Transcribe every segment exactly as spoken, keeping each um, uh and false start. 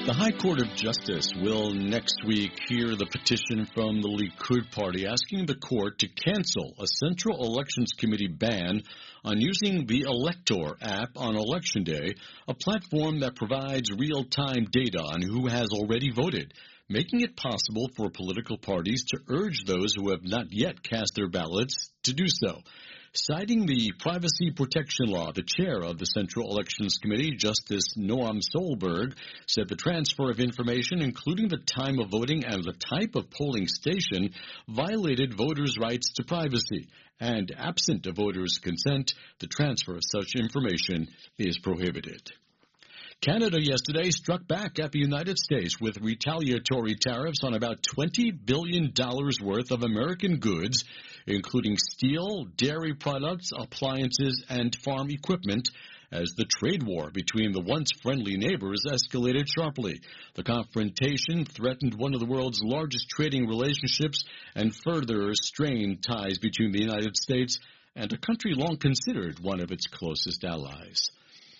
The High Court of Justice will next week hear the petition from the Likud party asking the court to cancel a Central Elections Committee ban on using the Elector app on Election Day, a platform that provides real-time data on who has already voted, making it possible for political parties to urge those who have not yet cast their ballots to do so. Citing the privacy protection law, the chair of the Central Elections Committee, Justice Noam Solberg, said the transfer of information, including the time of voting and the type of polling station, violated voters' rights to privacy. And absent a voter's consent, the transfer of such information is prohibited. Canada yesterday struck back at the United States with retaliatory tariffs on about twenty billion dollars worth of American goods, including steel, dairy products, appliances, and farm equipment, as the trade war between the once friendly neighbors escalated sharply. The confrontation threatened one of the world's largest trading relationships and further strained ties between the United States and a country long considered one of its closest allies.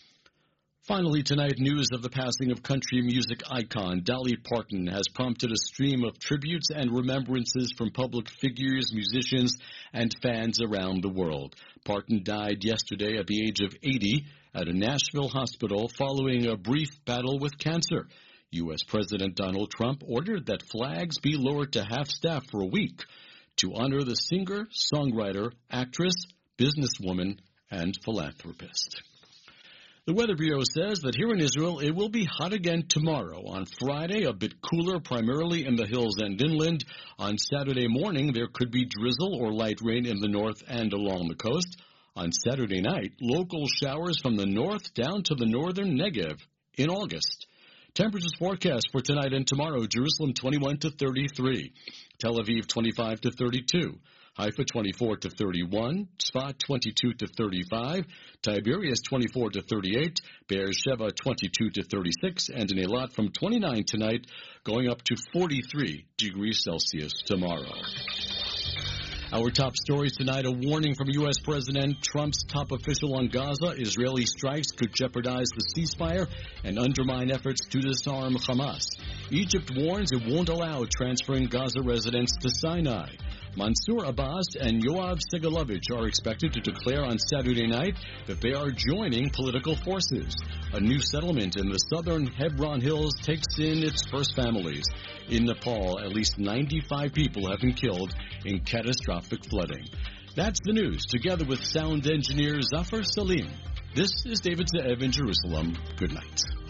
Finally tonight, news of the passing of country music icon Dolly Parton has prompted a stream of tributes and remembrances from public figures, musicians, and fans around the world. Parton died yesterday at the age of eighty at a Nashville hospital following a brief battle with cancer. U S President Donald Trump ordered that flags be lowered to half-staff for a week to honor the singer, songwriter, actress, businesswoman, and philanthropist. The Weather Bureau says that here in Israel, it will be hot again tomorrow. On Friday, a bit cooler, primarily in the hills and inland. On Saturday morning, there could be drizzle or light rain in the north and along the coast. On Saturday night, local showers from the north down to the northern Negev in August. Temperatures forecast for tonight and tomorrow: Jerusalem twenty-one to thirty-three, Tel Aviv twenty-five to thirty-two, Haifa twenty-four to thirty-one, Tzfat twenty-two to thirty-five, Tiberias twenty-four to thirty-eight, Beersheba twenty-two to thirty-six, and in Eilat from twenty-nine tonight, going up to forty-three degrees Celsius tomorrow. Our top stories tonight: a warning from U S President Trump's top official on Gaza. Israeli strikes could jeopardize the ceasefire and undermine efforts to disarm Hamas. Egypt warns it won't allow transferring Gaza residents to Sinai. Mansour Abbas and Yoav Segalovich are expected to declare on Saturday night that they are joining political forces. A new settlement in the southern Hebron Hills takes in its first families. In Nepal, at least ninety-five people have been killed in catastrophic flooding. That's the news, together with sound engineer Zafar Salim. This is David Ze'ev in Jerusalem. Good night.